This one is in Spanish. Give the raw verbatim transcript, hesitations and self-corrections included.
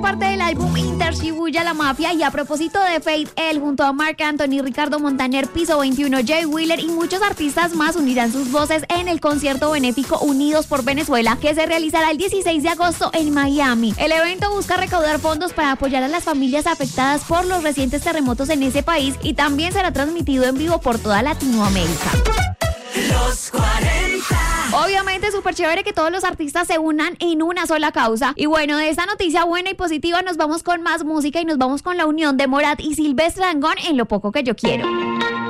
Parte del álbum Inter Shibuya La Mafia, y a propósito de Fate, él junto a Marc Anthony, Ricardo Montaner, Piso veintiuno, Jay Wheeler y muchos artistas más unirán sus voces en el concierto benéfico Unidos por Venezuela, que se realizará el dieciséis de agosto en Miami. El evento busca recaudar fondos para apoyar a las familias afectadas por los recientes terremotos en ese país, y también será transmitido en vivo por toda Latinoamérica. Los cuarenta. Obviamente súper chévere que todos los artistas se unan en una sola causa. Y bueno, de esta noticia buena y positiva nos vamos con más música y nos vamos con la unión de Morat y Silvestre Dangond en Lo Poco Que Yo Quiero.